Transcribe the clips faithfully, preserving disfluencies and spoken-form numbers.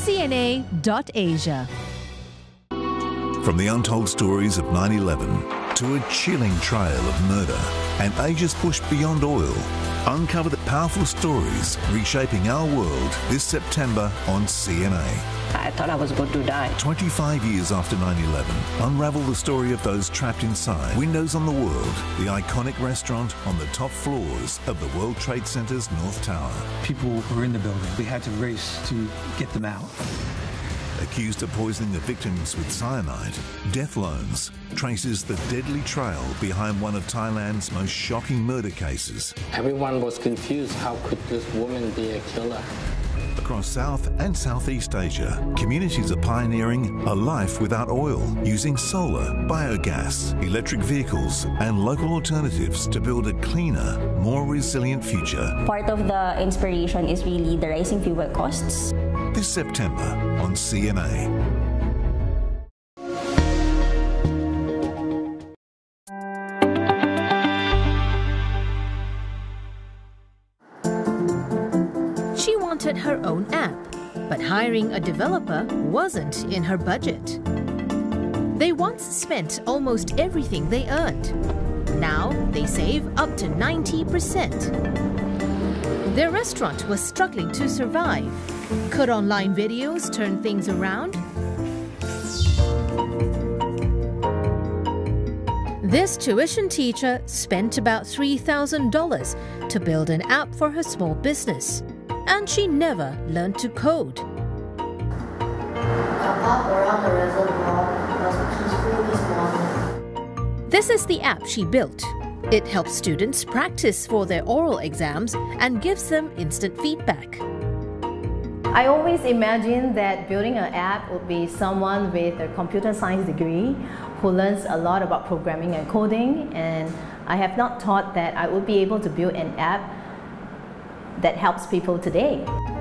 C N A dot Asia. From the untold stories of nine eleven to a chilling trail of murder and Asia's push beyond oil, uncover the powerful stories reshaping our world this September on C N A. I thought I was going to die. twenty-five years after nine eleven, unravel the story of those trapped inside Windows on the World, the iconic restaurant on the top floors of the World Trade Center's North Tower. People were in the building. We had to race to get them out. Accused of poisoning the victims with cyanide, Death Loans traces the deadly trail behind one of Thailand's most shocking murder cases. Everyone was confused. How could this woman be a killer? Across South and Southeast Asia, communities are pioneering a life without oil, using solar, biogas, electric vehicles and local alternatives to build a cleaner, more resilient future. Part of the inspiration is really the rising fuel costs. This September on C N A. She wanted her own app, but hiring a developer wasn't in her budget. They once spent almost everything they earned. Now they save up to ninety percent. Their restaurant was struggling to survive. Could online videos turn things around? This tuition teacher spent about three thousand dollars to build an app for her small business. And she never learned to code. This is the app she built. It helps students practice for their oral exams and gives them instant feedback. I always imagined that building an app would be someone with a computer science degree who learns a lot about programming and coding, and I have not thought that I would be able to build an app that helps people today.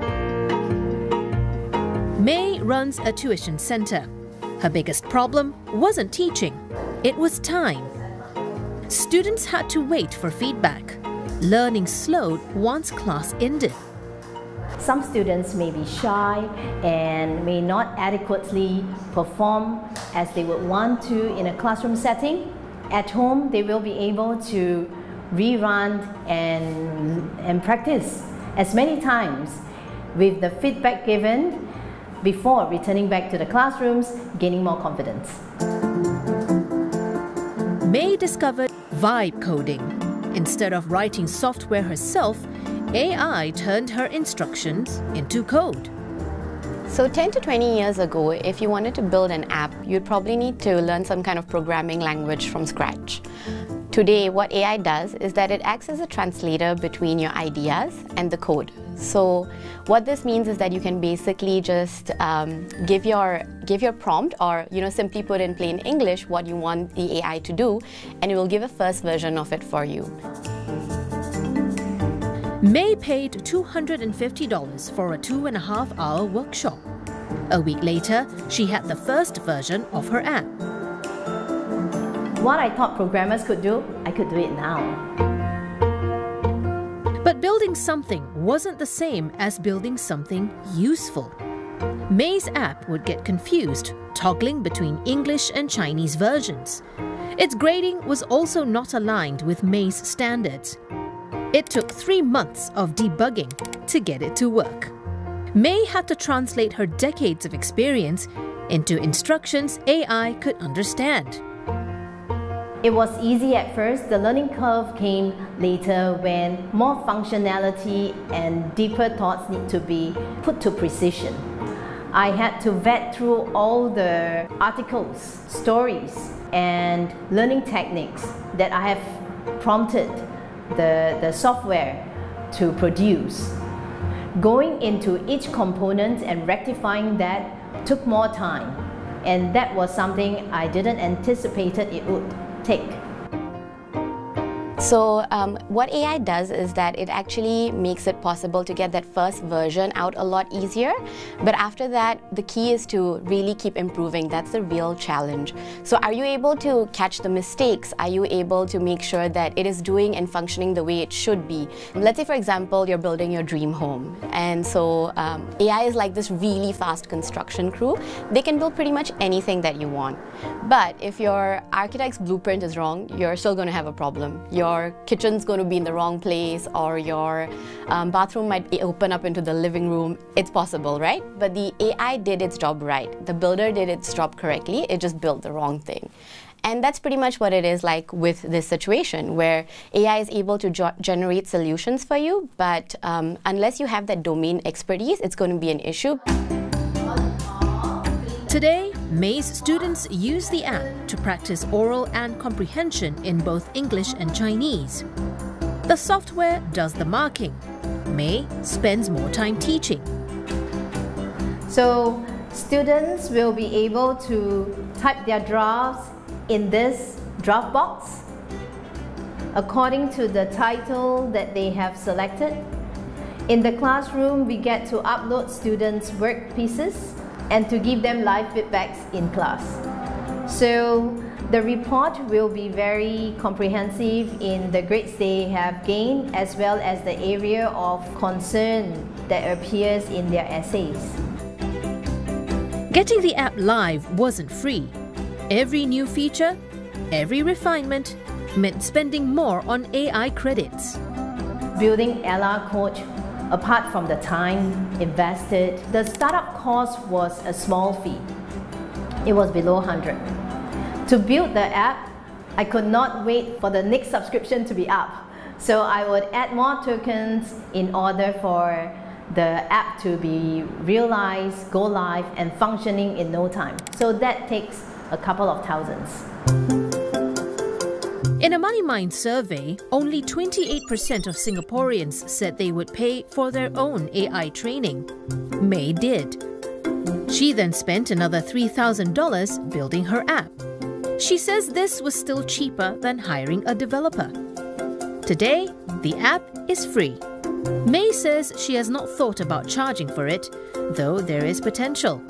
May runs a tuition center. Her biggest problem wasn't teaching, it was time. Students had to wait for feedback. Learning slowed once class ended. Some students may be shy and may not adequately perform as they would want to in a classroom setting. At home, they will be able to rerun and, and practice as many times with the feedback given before returning back to the classrooms, gaining more confidence. May discovered vibe coding. Instead of writing software herself, A I turned her instructions into code. So ten to twenty years ago, if you wanted to build an app, you'd probably need to learn some kind of programming language from scratch. Today, what A I does is that it acts as a translator between your ideas and the code. So what this means is that you can basically just um, give your give your prompt, or you know, simply put in plain English what you want the A I to do, and it will give a first version of it for you. May paid two hundred fifty dollars for a two and a half hour workshop. A week later, she had the first version of her app. What I thought programmers could do, I could do it now. But building something wasn't the same as building something useful. May's app would get confused, toggling between English and Chinese versions. Its grading was also not aligned with May's standards. It took three months of debugging to get it to work. May had to translate her decades of experience into instructions A I could understand. It was easy at first. The learning curve came later when more functionality and deeper thoughts need to be put to precision. I had to vet through all the articles, stories, and learning techniques that I have prompted the, the software to produce. Going into each component and rectifying that took more time, and that was something I didn't anticipate it would take. So um, what A I does is that it actually makes it possible to get that first version out a lot easier. But after that, the key is to really keep improving. That's the real challenge. So are you able to catch the mistakes? Are you able to make sure that it is doing and functioning the way it should be? Let's say, for example, you're building your dream home. And so um, A I is like this really fast construction crew. They can build pretty much anything that you want. But if your architect's blueprint is wrong, you're still going to have a problem. Your kitchen's going to be in the wrong place, or your um, bathroom might open up into the living room. It's possible, right? But the A I did its job right. The builder did its job correctly. It just built the wrong thing. And that's pretty much what it is like with this situation, where A I is able to generate solutions for you, but um, unless you have that domain expertise, it's going to be an issue. Today, May's students use the app to practice oral and comprehension in both English and Chinese. The software does the marking. May spends more time teaching. So students will be able to type their drafts in this draft box according to the title that they have selected. In the classroom, we get to upload students' work pieces and to give them live feedbacks in class. So the report will be very comprehensive in the grades they have gained, as well as the area of concern that appears in their essays. Getting the app live wasn't free. Every new feature, every refinement meant spending more on A I credits. Building Ella Coach, apart from the time invested, the startup cost was a small fee. It was below one hundred. To build the app, I could not wait for the next subscription to be up. So I would add more tokens in order for the app to be realized, go live, and functioning in no time. So that takes a couple of thousands. In a MoneyMind survey, only twenty-eight percent of Singaporeans said they would pay for their own A I training. May did. She then spent another three thousand dollars building her app. She says this was still cheaper than hiring a developer. Today, the app is free. May says she has not thought about charging for it, though there is potential.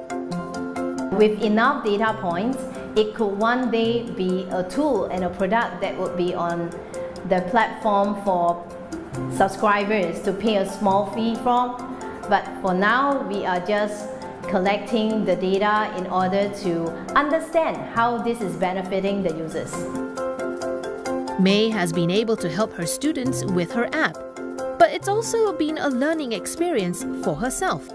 With enough data points, it could one day be a tool and a product that would be on the platform for subscribers to pay a small fee from. But for now, we are just collecting the data in order to understand how this is benefiting the users. May has been able to help her students with her app, but it's also been a learning experience for herself.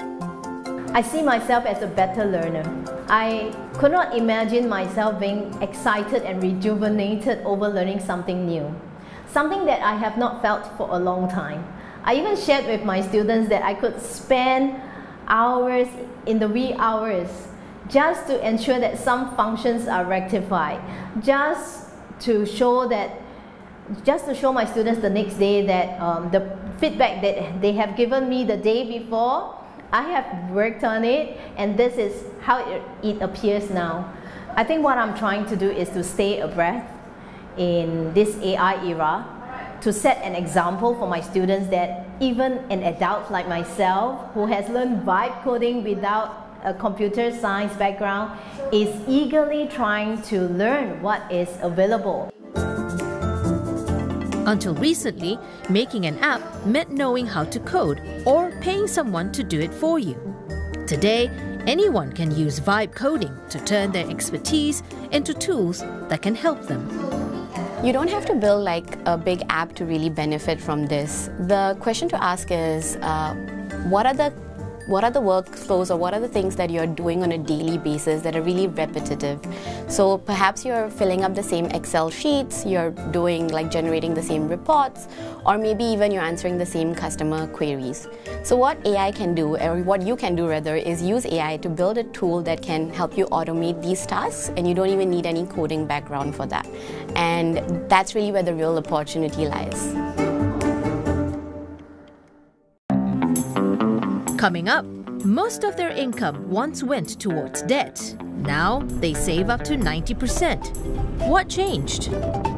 I see myself as a better learner. I could not imagine myself being excited and rejuvenated over learning something new, something that I have not felt for a long time. I even shared with my students that I could spend hours in the wee hours just to ensure that some functions are rectified, just to show that, just to show my students the next day that um, the feedback that they have given me the day before, I have worked on it, and this is how it, it appears now. I think what I'm trying to do is to stay abreast in this A I era, to set an example for my students that even an adult like myself, who has learned vibe coding without a computer science background, is eagerly trying to learn what is available. Until recently, making an app meant knowing how to code or paying someone to do it for you. Today, anyone can use vibe coding to turn their expertise into tools that can help them. You don't have to build like a big app to really benefit from this. The question to ask is, uh, what are the What are the workflows, or what are the things that you're doing on a daily basis that are really repetitive? So perhaps you're filling up the same Excel sheets, you're doing like generating the same reports, or maybe even you're answering the same customer queries. So what A I can do, or what you can do rather, is use A I to build a tool that can help you automate these tasks, and you don't even need any coding background for that. And that's really where the real opportunity lies. Coming up, most of their income once went towards debt. Now they save up to ninety percent. What changed?